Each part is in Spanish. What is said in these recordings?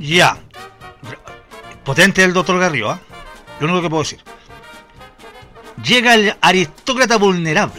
Ya. Potente el doctor Garrido, ¿eh? Lo único que puedo decir. Llega el aristócrata vulnerable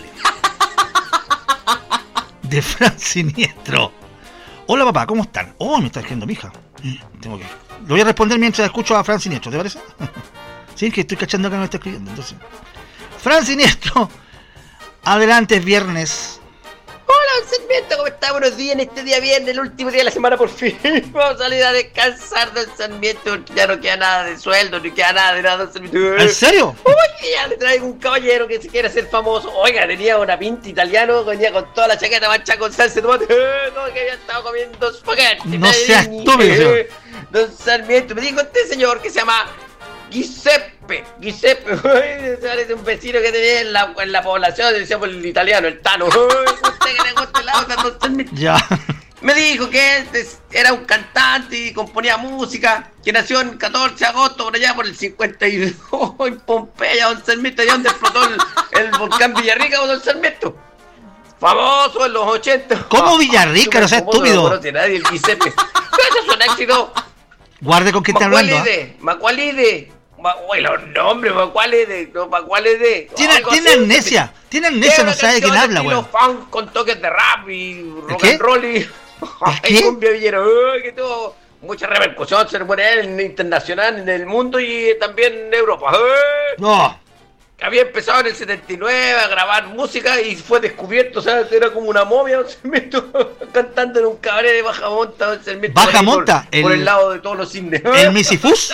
de Fran Siniestro. Hola papá, ¿cómo están? Oh, me está escribiendo mi hija. Tengo que... Lo voy a responder mientras escucho a Fran Siniestro, ¿te parece? Sí, que estoy cachando que no me está escribiendo. Entonces, Fran Siniestro, adelante, es viernes. Hola, don Sarmiento, ¿cómo está? Buenos días en este día viernes, el último día de la semana por fin. Vamos a salir a descansar, don Sarmiento, porque ya no queda nada de sueldo, ni queda nada de nada, don Sarmiento. ¿En serio? Oye, ya le traigo un caballero que se quiere hacer famoso. Oiga, tenía una pinta italiano, venía con toda la chaqueta mancha con salsa de tomate. Como que había estado comiendo spaghetti. No sea estúpido, señor. Don Sarmiento, me dijo este señor que se llama Giuseppe, se parece un vecino que tenía en la población, decíamos el italiano, el Tano. Usted que le gusta la otra, don Sarmiento. Ya. Me dijo que él era un cantante y componía música, que nació el 14 de agosto por allá por el 52 en Pompeya, don Sarmiento, allá donde explotó el volcán Villarrica, don Sarmiento. Famoso en los 80. ¿Cómo Villarrica? No sea estúpido. No conoce nadie, el Giuseppe. Pero eso es un éxito. Guarde con quién está hablando. Macualide. Oye, los nombres, Macualide. Tiene amnesia. Tiene amnesia, no sabe de quién habla, güey. Funk con toques de rap y rock ¿Qué? and roll y... ¿Qué? Cumbia villera, que tuvo mucha repercusión, se pone en internacional, en el mundo y también en Europa. No. Había empezado en el 79 a grabar música y fue descubierto, o sea, era como una momia, don Sarmiento, cantando en un cabaret de Baja Monta, don Sarmiento. ¿Baja Monta? Por el lado de todos los cines. ¿El Misifus?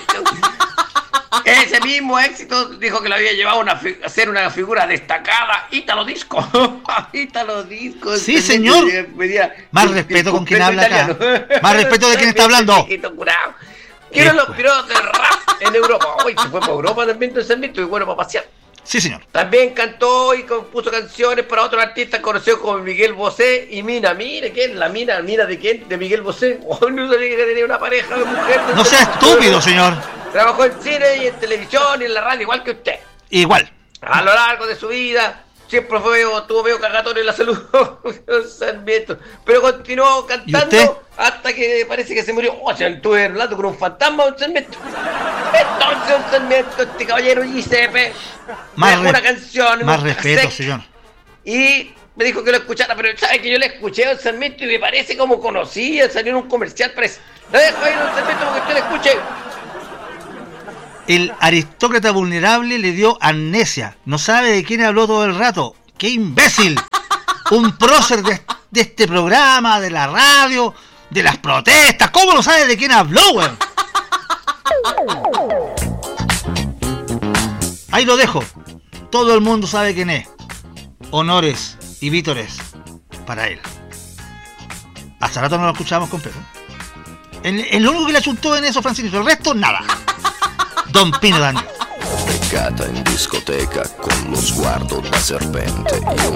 Ese mismo éxito dijo que lo había llevado a ser una figura destacada. Ítalo Disco. Sí, señor. Más respeto con quien habla acá. Más respeto de quien está hablando. Quiero los pilotos del rap en Europa. Hoy se fue para Europa también, don Sarmiento, y bueno, para pasear. Sí, señor. También cantó y compuso canciones para otros artistas conocidos como Miguel Bosé y Mina. Mire, ¿qué es la Mina? ¿Mina de quién? ¿De Miguel Bosé? Oh, no sabía que tenía una pareja de mujer. No sea estúpido, señor. Trabajó en cine y en televisión y en la radio, igual que usted. Igual. A lo largo de su vida, siempre tuvo medio cagatón en la salud, don Sarmiento. Pero continuó cantando hasta que parece que se murió. O sea, estuve hablando con un fantasma, don Sarmiento. Entonces, don Sarmiento, este caballero Giuseppe, una canción. Más respeto, señor. Y me dijo que lo escuchara, pero sabe que yo le escuché, don Sarmiento, y me parece como conocía, salió en un comercial, parece. Lo dejo ahí, don Sarmiento, porque usted lo escuche. El aristócrata vulnerable le dio amnesia. No sabe de quién habló todo el rato. ¡Qué imbécil! Un prócer de este programa, de la radio, de las protestas. ¿Cómo no sabe de quién habló, güey? Ahí lo dejo. Todo el mundo sabe quién es. Honores y vítores para él. Hasta rato no lo escuchamos completo. El único que le achuntó en eso, Francisco. El resto, nada. Don Pino Daniel. Beccata in discoteca con lo sguardo da serpente. Io